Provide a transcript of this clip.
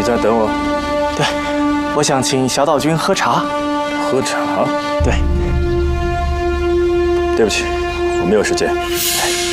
这儿等我。 对，我想请小岛君喝茶。 喝茶？ 对。 对不起，我没有时间。